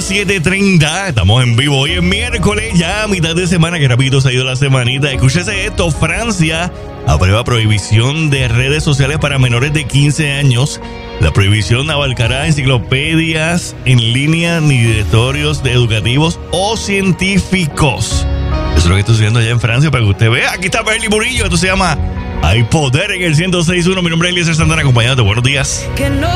7:30. Estamos en vivo. Hoy es miércoles, ya a mitad de semana. Que rapidito se ha ido la semanita. Escúchese esto. Francia aprueba prohibición de redes sociales para menores de 15 años. La prohibición abarcará enciclopedias en línea ni directorios educativos o científicos. Eso es lo que está sucediendo allá en Francia para que usted vea. Aquí está Berly Murillo. Esto se llama Hay Poder en el 106.1. Mi nombre es Eliezer Santana, acompañándote. Buenos días. Que no